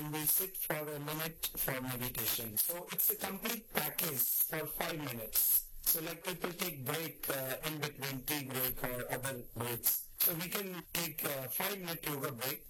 and we sit for a minute for meditation. So it's a complete package for 5 minutes. So like people take break in between tea break or other breaks. So we can take a 5-minute yoga break